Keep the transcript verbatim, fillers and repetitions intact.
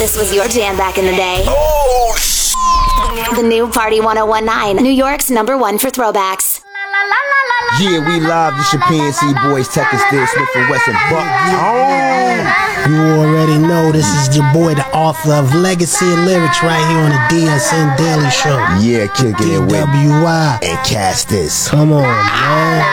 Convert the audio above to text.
this was your jam back in the day. Oh, sh- The new Party one oh one point nine, New York's number one for throwbacks. Yeah, we live, the Chimpanzee Boys, Texas, Still, Smith and Wesson, Buck. Oh. You already know this is your boy, the author of Legacy of Lyrics, right here on the D S N Daily Show. Yeah, kicking it with D W I and Cast This. Come on, man.